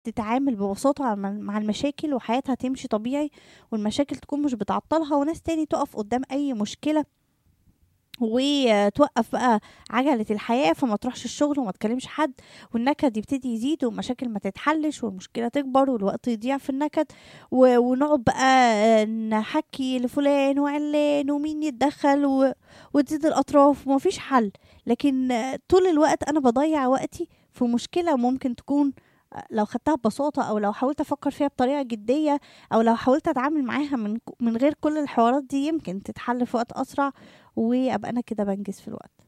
تتعامل ببساطة مع المشاكل، وحياتها تمشي طبيعي، والمشاكل تكون مش بتعطلها، وناس تاني تقف قدام أي مشكلة وتوقف بقى عجلة الحياة، فما تروحش الشغل وما تكلمش حد، والنكد يبتدي يزيد، والمشاكل ما تتحلش، والمشكلة تكبر، والوقت يضيع في النكد، ونقعد بقى نحكي لفلان وعلان ومين يتدخل وتزيد الأطراف ومفيش حل. لكن طول الوقت أنا بضيع وقتي في مشكلة ممكن تكون لو خدتها ببساطة، أو لو حاولت أفكر فيها بطريقة جدية، أو لو حاولت أتعامل معاها من غير كل الحوارات دي، يمكن تتحل في وقت أسرع، وأبقى أنا كده بنجز في الوقت.